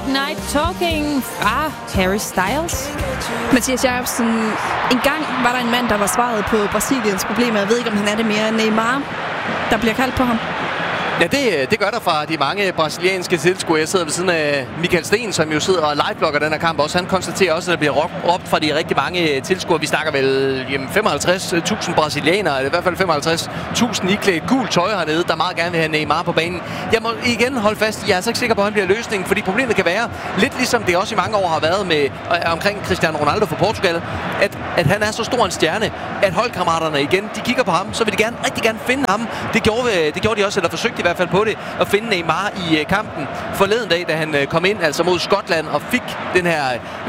Late Night Talking fra Harry Styles. Mathias Jacobsen, en gang var der en mand, der var svaret på Brasiliens problemer. Jeg ved ikke, om han er det mere. Neymar, der bliver kaldt på ham. Ja, det gør der fra de mange brasilianske tilskuere. Jeg sidder ved siden af Michael Sten, som jo sidder og liveblogger den her kamp også. Han konstaterer også, at der bliver råbt fra de rigtig mange tilskuere. Vi snakker vel 55.000 brasilianere, eller i hvert fald 55.000 iklædt gult tøj hernede, der meget gerne vil have Neymar på banen. Jeg må igen holde fast, jeg er altså ikke sikker på, at han bliver løsningen, fordi problemet kan være, lidt ligesom det også i mange år har været med omkring Cristiano Ronaldo for Portugal, at han er så stor en stjerne, at holdkammeraterne igen, de kigger på ham, så vil de rigtig gerne finde ham. Det gjorde de også, eller forsøgte i hvert fald på det, at finde Neymar i kampen forleden dag, da han kom ind altså mod Skotland og fik den her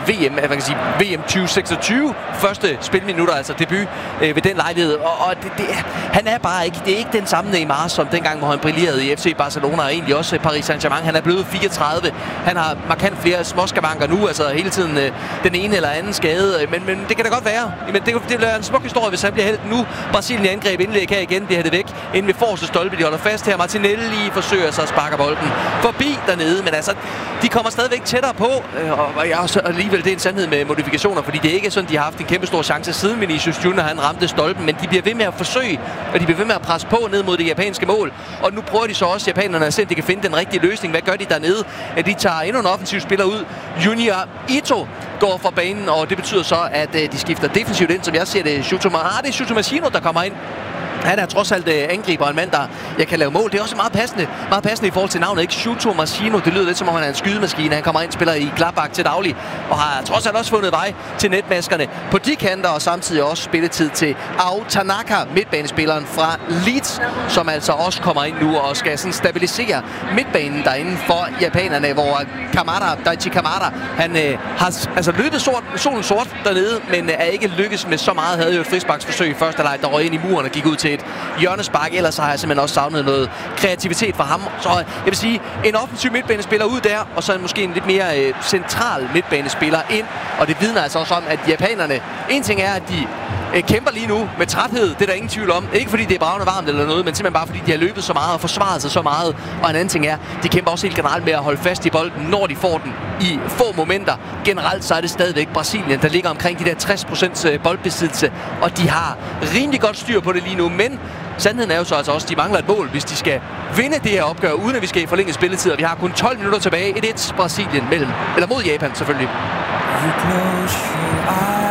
VM 2026 første spilminutter, altså debut ved den lejlighed. Og han er bare ikke, det er ikke den samme Neymar, som dengang, hvor han brillerede i FC Barcelona og egentlig også Paris Saint-Germain. Han er blevet 34. Han har markant flere småskavanker nu, altså hele tiden den ene eller anden skade. Men det kan da godt være. Men det bliver en smuk historie, hvis han bliver helt nu. Brasilien angreb indlæg her igen, bliver det væk. Inden ved forreste stolpe, de holder fast her. Martinelli forsøger så at sparke bolden forbi dernede, men altså, de kommer stadigvæk tættere på, og jeg også alligevel det er en sandhed med modifikationer, fordi det er ikke sådan, de har haft en kæmpe stor chance siden Vinicius Junior, han ramte stolpen, men de bliver ved med at forsøge, og de bliver ved med at presse på ned mod det japanske mål, og nu prøver de så også japanerne at se, at de kan finde den rigtige løsning. Hvad gør de dernede? At de tager endnu en offensiv spiller ud. Junior Ito går fra banen, og det betyder så, at de skifter defensivt ind, som jeg ser det. Det er Shuto Machino, der kommer ind. Han er trods alt angriber, en mand, der jeg kan lave mål. Det er også meget passende i forhold til navnet, ikke? Shuto Machino, det lyder lidt som om han er en skydemaskine. Han kommer ind, spiller i Gladbach til daglig, og har trods alt også fundet vej til netmaskerne på de kanter, og samtidig også spilletid til Ao Tanaka, midtbanespilleren fra Leeds, som altså også kommer ind nu og skal sådan stabilisere midtbanen derinde for japanerne, hvor Daichi Kamada, han har altså løbet solen sort dernede, men er ikke lykkes med så meget. Havde jo et frisparksforsøg i første leg, der røg ind i muren og gik ud til et hjørnespark. Ellers har jeg simpelthen også savnet noget kreativitet fra ham. Så jeg vil sige, en offensiv midtbanespiller ud der, og så måske en lidt mere central midtbanespiller ind. Og det vidner altså også om, at japanerne, en ting er, at de kæmper lige nu med træthed, det er der ingen tvivl om. Ikke fordi det er bravende varmt eller noget, men simpelthen bare fordi de har løbet så meget og forsvaret sig så meget. Og en anden ting er, de kæmper også helt generelt med at holde fast i bolden, når de får den i få momenter. Generelt så er det stadigvæk Brasilien, der ligger omkring de der 60% boldbesiddelse, og de har rimelig godt styr på det lige nu. Men sandheden er jo så altså også, at de mangler et mål, hvis de skal vinde det her opgør, uden at vi skal i forlænget spilletid. Og vi har kun 12 minutter tilbage. 1-1 Brasilien mod Japan selvfølgelig.